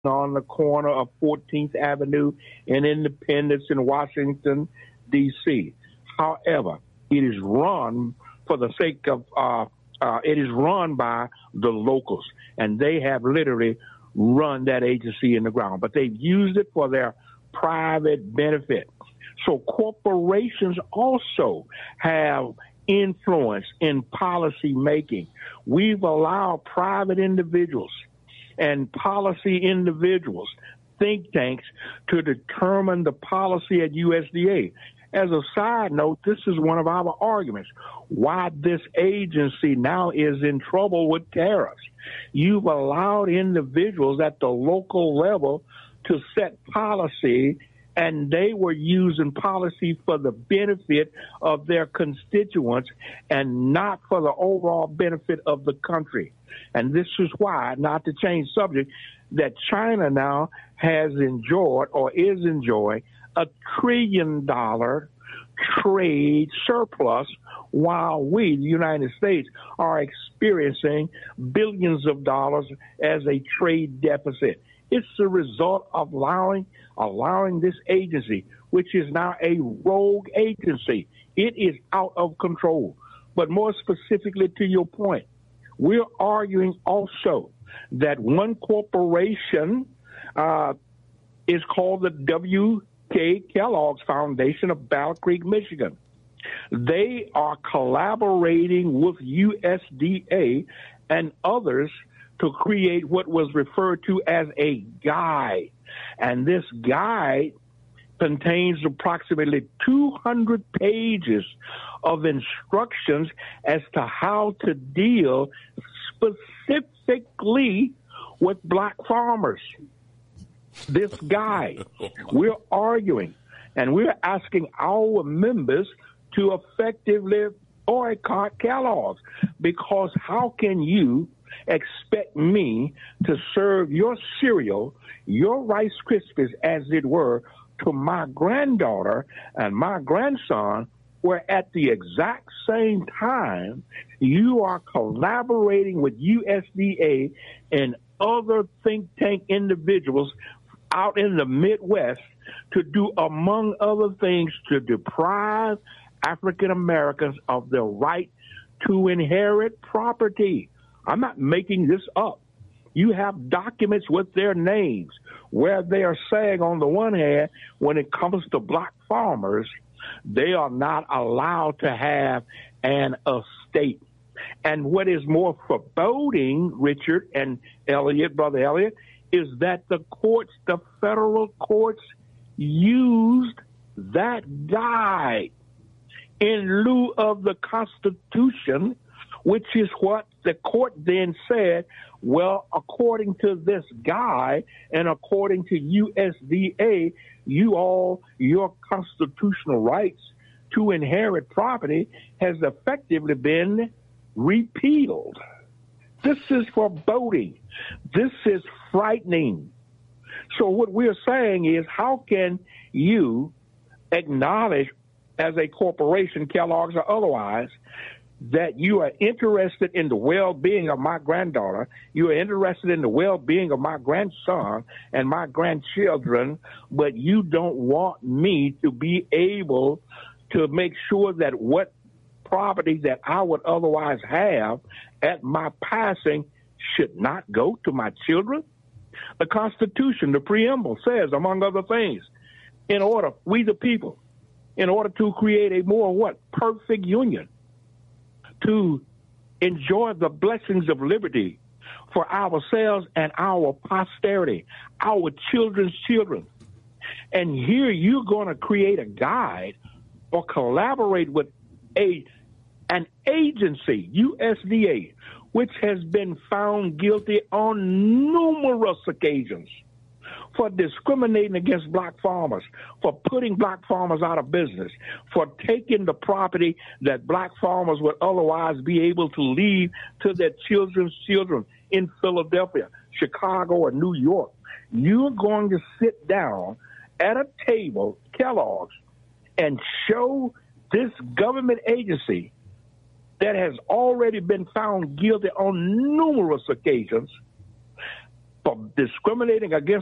on the corner of 14th Avenue and Independence in Washington, D.C. However, it is run for the sake of, it is run by the locals, and they have literally run that agency in the ground, but they've used it for their private benefit. So corporations also have influence in policy making. We've allowed private individuals and policy individuals, think tanks, to determine the policy at USDA. As a side note, this is one of our arguments why this agency now is in trouble with tariffs. You've allowed individuals at the local level to set policy, and they were using policy for the benefit of their constituents and not for the overall benefit of the country. And this is why, not to change subject, that China now has enjoyed or is enjoying $1 trillion trade surplus, while we, the United States, are experiencing billions of dollars as a trade deficit. It's the result of allowing this agency, which is now a rogue agency. It is out of control. But more specifically to your point, we're arguing also that one corporation is called the W.K. Kellogg's Foundation of Battle Creek, Michigan. They are collaborating with USDA and others to create what was referred to as a guide. And this guide contains approximately 200 pages of instructions as to how to deal specifically with black farmers. This guide, we're arguing, and we're asking our members to effectively boycott Kellogg's, because how can you expect me to serve your cereal, your Rice Krispies, as it were, to my granddaughter and my grandson, where at the exact same time you are collaborating with USDA and other think tank individuals out in the Midwest to do, among other things, to deprive African Americans of their right to inherit property. I'm not making this up. You have documents with their names where they are saying, on the one hand, when it comes to black farmers, they are not allowed to have an estate. And what is more foreboding, Richard and Elliot, Brother Elliot, is that the courts, the federal courts, used that guide in lieu of the Constitution, which is what the court then said, well, according to this guide and according to USDA, your constitutional rights to inherit property has effectively been repealed. This is foreboding. This is frightening. So what we're saying is, how can you acknowledge as a corporation, Kellogg's or otherwise, that you are interested in the well-being of my granddaughter, you are interested in the well-being of my grandson and my grandchildren, but you don't want me to be able to make sure that what property that I would otherwise have at my passing should not go to my children? The Constitution, the preamble says, among other things, in order, we the people, in order to create a more perfect union, to enjoy the blessings of liberty for ourselves and our posterity, our children's children. And here you're going to create a guide or collaborate with an agency, USDA, which has been found guilty on numerous occasions for discriminating against black farmers, for putting black farmers out of business, for taking the property that black farmers would otherwise be able to leave to their children's children in Philadelphia, Chicago, or New York. You're going to sit down at a table, Kellogg's, and show this government agency that has already been found guilty on numerous occasions for discriminating against